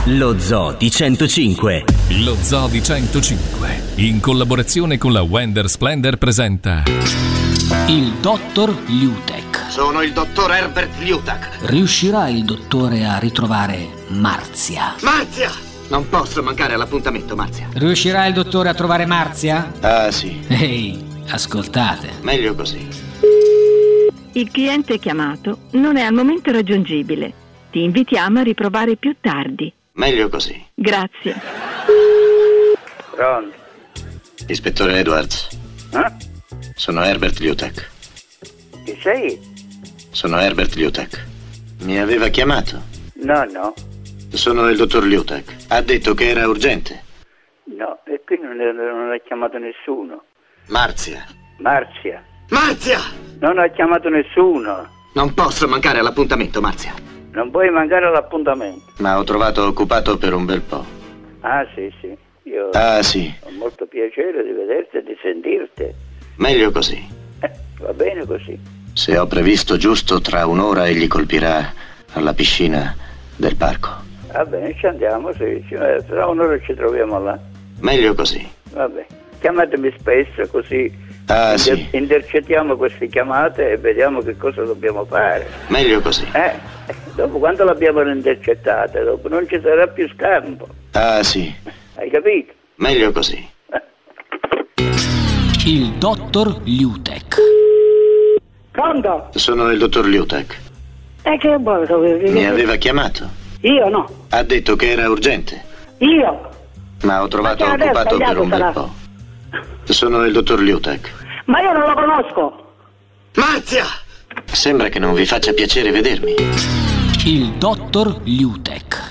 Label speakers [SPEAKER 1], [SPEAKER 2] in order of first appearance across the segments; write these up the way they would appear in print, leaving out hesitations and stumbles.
[SPEAKER 1] Lo Zoo di 105.
[SPEAKER 2] Lo Zoo di 105, in collaborazione con la Wender Splendor, presenta
[SPEAKER 3] Il dottor Liutek.
[SPEAKER 4] Sono il dottor Herbert Liutek.
[SPEAKER 3] Riuscirà il dottore a ritrovare Marzia?
[SPEAKER 4] Marzia! Non posso mancare all'appuntamento, Marzia.
[SPEAKER 3] Riuscirà il dottore a trovare Marzia?
[SPEAKER 4] Ah, sì.
[SPEAKER 3] Ehi, ascoltate.
[SPEAKER 4] Meglio così.
[SPEAKER 5] Il cliente chiamato non è al momento raggiungibile. Ti invitiamo a riprovare più tardi.
[SPEAKER 4] Meglio così.
[SPEAKER 5] Grazie.
[SPEAKER 6] Pronto?
[SPEAKER 4] Ispettore Edwards. Sono Herbert Liutek.
[SPEAKER 6] Chi sei?
[SPEAKER 4] Sono Herbert Liutek. Mi aveva chiamato?
[SPEAKER 6] No.
[SPEAKER 4] Sono il dottor Liutek. Ha detto che era urgente.
[SPEAKER 6] No, e qui non ha chiamato nessuno.
[SPEAKER 4] Marzia.
[SPEAKER 6] Marzia.
[SPEAKER 4] Marzia!
[SPEAKER 6] Non ha chiamato nessuno.
[SPEAKER 4] Non posso mancare all'appuntamento, Marzia.
[SPEAKER 6] Non puoi mancare all'appuntamento.
[SPEAKER 4] Ma ho trovato occupato per un bel po'.
[SPEAKER 6] Ah, sì. Io
[SPEAKER 4] Sì.
[SPEAKER 6] ho molto piacere di vederti e di sentirti.
[SPEAKER 4] Meglio così.
[SPEAKER 6] Va bene così.
[SPEAKER 4] Se ho previsto giusto, tra un'ora egli colpirà alla piscina del parco.
[SPEAKER 6] Va bene, ci andiamo, sì. Tra un'ora ci troviamo là.
[SPEAKER 4] Meglio così.
[SPEAKER 6] Vabbè. Chiamatemi spesso così
[SPEAKER 4] Sì.
[SPEAKER 6] intercettiamo queste chiamate e vediamo che cosa dobbiamo fare.
[SPEAKER 4] Meglio così.
[SPEAKER 6] Dopo quando l'abbiamo intercettata, dopo non ci sarà più scampo.
[SPEAKER 4] Sì.
[SPEAKER 6] Hai capito?
[SPEAKER 4] Meglio così.
[SPEAKER 3] Il dottor Liutek.
[SPEAKER 7] Pronto?
[SPEAKER 4] Sono il dottor Liutek.
[SPEAKER 7] Che vuoi?
[SPEAKER 4] Mi aveva chiamato.
[SPEAKER 7] Io no.
[SPEAKER 4] Ha detto che era urgente.
[SPEAKER 7] Io?
[SPEAKER 4] Ma ho trovato
[SPEAKER 7] Ma che adesso
[SPEAKER 4] occupato per un bel
[SPEAKER 7] sarà?
[SPEAKER 4] po'. Sono il dottor Liutek.
[SPEAKER 7] Ma io non lo conosco.
[SPEAKER 4] Marzia! Sembra che non vi faccia piacere vedermi.
[SPEAKER 3] Il dottor Liutek.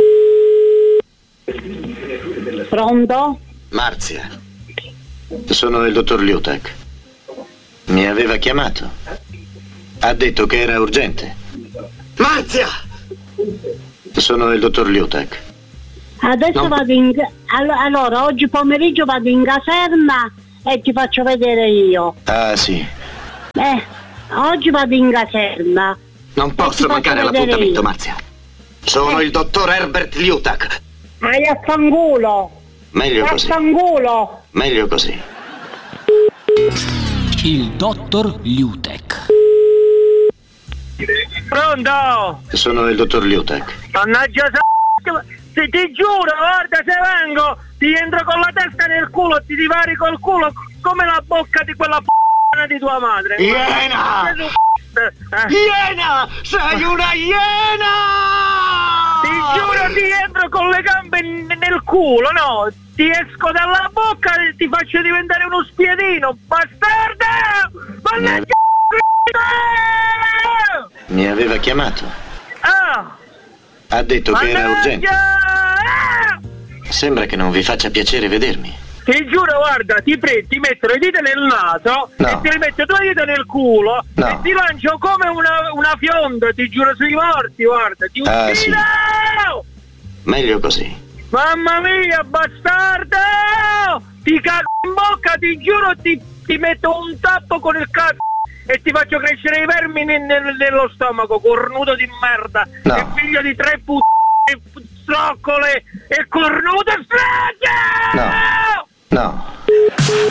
[SPEAKER 7] Pronto?
[SPEAKER 4] Marzia. Sono il dottor Liutek. Mi aveva chiamato. Ha detto che era urgente. Marzia! Sono il dottor Liutek.
[SPEAKER 7] Adesso
[SPEAKER 4] No.
[SPEAKER 7] vado in... Allora, oggi pomeriggio vado in caserma e ti faccio vedere io.
[SPEAKER 4] Sì.
[SPEAKER 7] Oggi vado in caserma.
[SPEAKER 4] Non posso
[SPEAKER 7] ti
[SPEAKER 4] mancare
[SPEAKER 7] faccio vedere
[SPEAKER 4] all'appuntamento,
[SPEAKER 7] io.
[SPEAKER 4] Marzia. Sono il dottor Herbert Liutek.
[SPEAKER 7] Vai a fanculo.
[SPEAKER 4] Meglio così.
[SPEAKER 7] Fanculo.
[SPEAKER 4] Meglio così.
[SPEAKER 3] Il dottor Liutek.
[SPEAKER 8] Pronto?
[SPEAKER 4] Sono il dottor Liutek.
[SPEAKER 8] Mannaggia se ti giuro, guarda, se vengo ti entro con la testa nel culo e ti divari col culo come la bocca di quella di tua madre.
[SPEAKER 4] Iena! Iena! Sei una iena!
[SPEAKER 8] Ti giuro, ti entro con le gambe nel culo, no? Ti esco dalla bocca e ti faccio diventare uno spiedino, bastardo! Mannaggia!
[SPEAKER 4] Mi aveva chiamato. Ha detto che era urgente. Sembra che non vi faccia piacere vedermi.
[SPEAKER 8] Ti giuro, guarda, ti metto le dita nel naso e ti metto 2 dita nel culo e ti lancio come una fionda, ti giuro sui morti, guarda, ti uccido!
[SPEAKER 4] Sì. Meglio così.
[SPEAKER 8] Mamma mia, bastardo! Ti cago in bocca, ti giuro, ti metto un tappo con il cazzo e ti faccio crescere i vermi nello stomaco, cornuto di merda, e figlio di 3 zoccole e cornuto strage!
[SPEAKER 4] No.